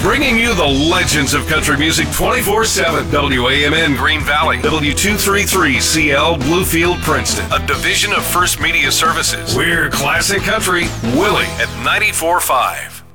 Bringing you the legends of country music 24/7. WAMN Green Valley, W233CL Bluefield Princeton, a division of First Media Services. We're Classic Country, Willie at 94.5.